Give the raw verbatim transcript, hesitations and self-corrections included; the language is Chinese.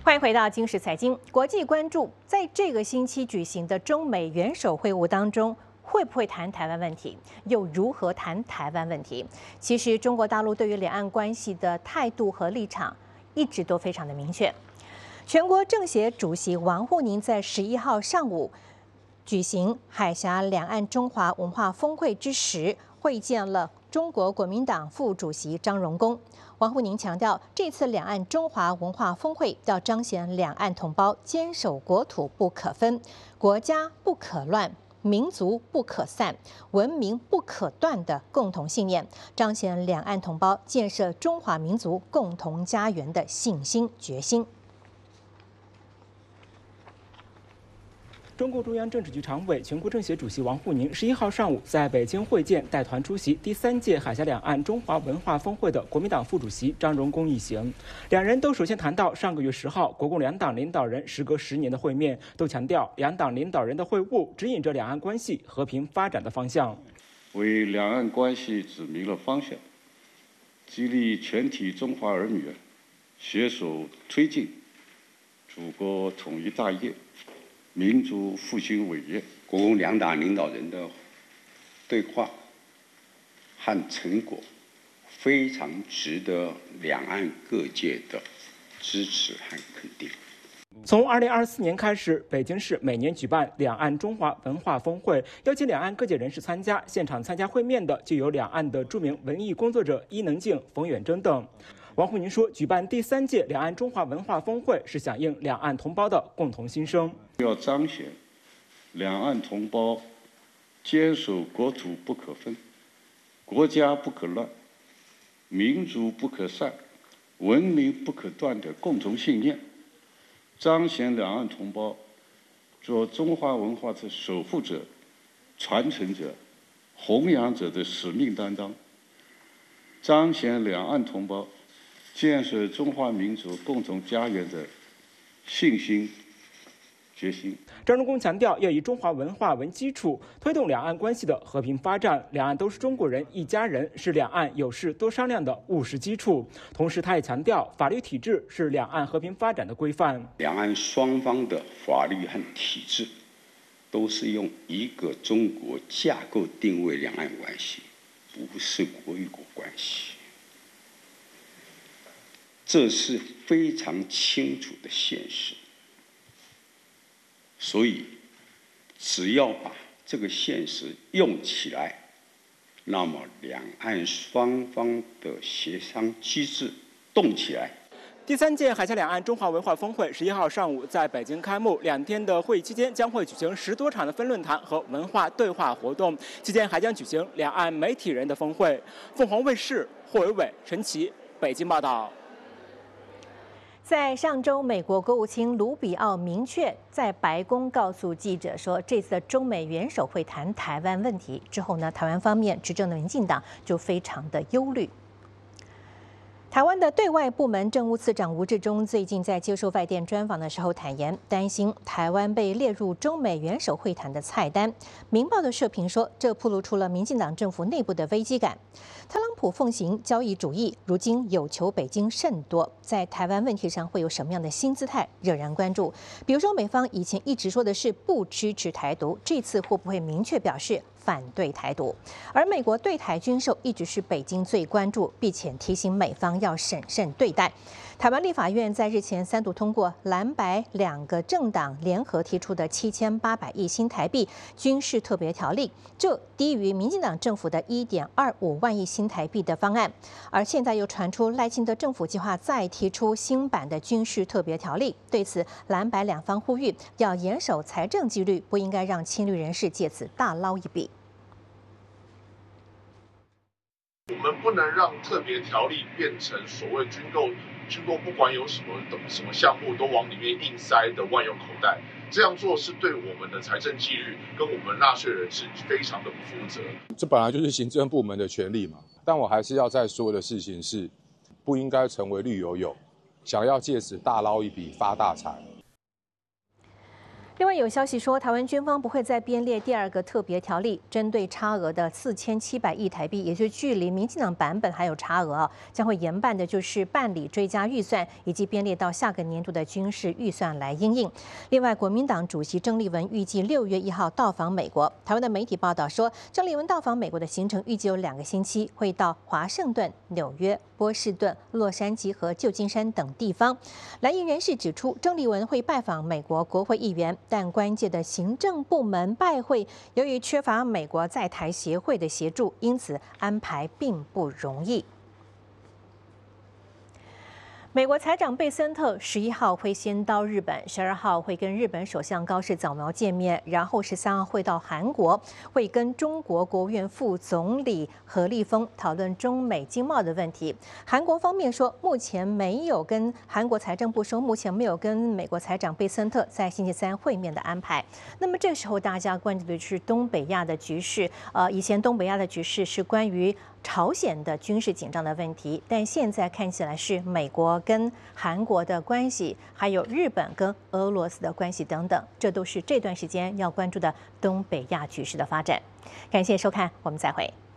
欢迎回到今时财经。国际关注，在这个星期举行的中美元首会晤当中，会不会谈台湾问题？又如何谈台湾问题？其实，中国大陆对于两岸关系的态度和立场一直都非常的明确。全国政协主席王沪宁在十一号上午举行海峡两岸中华文化峰会之时，会见了中国国民党副主席张荣恭。王沪宁强调，这次两岸中华文化峰会要彰显两岸同胞坚守国土不可分、国家不可乱、民族不可散、文明不可断的共同信念，彰显两岸同胞建设中华民族共同家园的信心决心。 中共中央政治局常委、全国政协主席王沪宁十一号上午在北京会见带团出席第三届海峡两岸中华文化峰会的国民党副主席张荣恭一行。两人都首先谈到上个月十号国共两党领导人时隔十年的会面，都强调两党领导人的会晤指引着两岸关系和平发展的方向， 为两岸关系指明了方向，激励全体中华儿女携手推进祖国统一大业、民族复兴伟业。 国共两党领导人的对话和成果非常值得两岸各界的支持和肯定。 从二零二四年开始，北京市每年举办两岸中华文化峰会，邀请两岸各界人士参加。现场参加会面的就有两岸的著名文艺工作者伊能静、冯远征等。王沪宁说，举办第三届两岸中华文化峰会是响应两岸同胞的共同心声， 要彰显两岸同胞坚守国土不可分、国家不可乱、民族不可散、文明不可断的共同信念，彰显两岸同胞做中华文化的守护者、传承者、弘扬者的使命担当，彰显两岸同胞建设中华民族共同家园的信心决心。 张荣恭强调，要以中华文化为基础，推动两岸关系的和平发展。两岸都是中国人，一家人，是两岸有事多商量的务实基础。同时，他也强调，法律体制是两岸和平发展的规范。 两岸双方的法律和体制都是用一个中国架构定位两岸关系，不是国与国关系。这是非常清楚的现实，所以只要把这个现实用起来，那么两岸双方的协商机制动起来。 第三届海峡两岸中华文化峰会十一号上午在北京开幕，两天的会议期间将会举行十多场的分论坛和文化对话活动，期间还将举行两岸媒体人的峰会。凤凰卫视霍伟伟、陈琦北京报道。 在上周，美国国务卿卢比奥明确在白宫告诉记者说，这次的中美元首会谈台湾问题之后呢，台湾方面执政的民进党就非常的忧虑。台湾的对外部门政务次长吴志忠最近在接受外电专访的时候坦言，担心台湾被列入中美元首会谈的菜单。明报的社评说，这暴露出了民进党政府内部的危机感。特朗普奉行交易主义，如今有求北京甚多，在台湾问题上会有什么样的新姿态，惹人关注。比如说，美方以前一直说的是不支持台独，这次会不会明确表示反对台独？而美国对台军售一直是北京最关注，并且提醒美方要审慎对待。台湾立法院在日前三读通过蓝白两个政党联合提出的七千八百亿新台币军事特别条例，这低于民进党政府的一点二五万亿新台币的方案。而现在又传出赖清德政府计划再提出新版的军事特别条例，对此蓝白两方呼吁要严守财政纪律，不应该让亲绿人士借此大捞一笔。 我们不能让特别条例变成所谓军购。军购不管有什么什么项目，都往里面硬塞的万用口袋，这样做是对我们的财政纪律跟我们纳税人是非常的不负责。 这本来就是行政部门的权利嘛，但我还是要再说的事情是，不应该成为绿油油，想要借此大捞一笔发大财。 另外有消息说，台湾军方不会再编列第二个特别条例，针对差额的四千七百亿台币，也就是距离民进党版本还有差额啊，将会研办的就是办理追加预算，以及编列到下个年度的军事预算来因应。另外，国民党主席郑丽文预计六月一号到访美国。台湾的媒体报道说，郑丽文到访美国的行程预计有两个星期，会到华盛顿、纽约、波士顿、洛杉矶和旧金山等地方。蓝营人士指出，郑丽文会拜访美国国会议员。但关键的行政部门拜会，由于缺乏美国在台协会的协助，因此安排并不容易。美国财长贝森特十一号会先到日本，十二号会跟日本首相高市早苗见面，然后十三号会到韩国，会跟中国国务院副总理何立峰讨论中美经贸的问题。韩国方面说，目前没有跟韩国财政部说，目前没有跟美国财长贝森特在星期三会面的安排。那么这时候大家关注的是东北亚的局势，呃，以前东北亚的局势是关于朝鲜的军事紧张的问题，但现在看起来是美国跟韩国的关系，还有日本跟俄罗斯的关系等等，这都是这段时间要关注的东北亚局势的发展。感谢收看，我们再会。